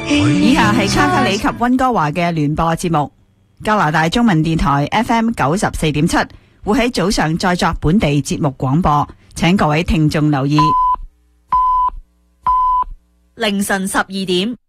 以下係卡卡里及溫哥華嘅聯播節目。加拿大中文電台 FM 94.7會喺早上再作本地節目廣播，請各位聽眾留意。 凌晨12點